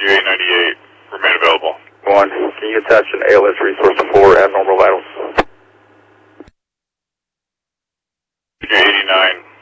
98, remain available. 1, can you attach an ALS resource for abnormal vitals? 89.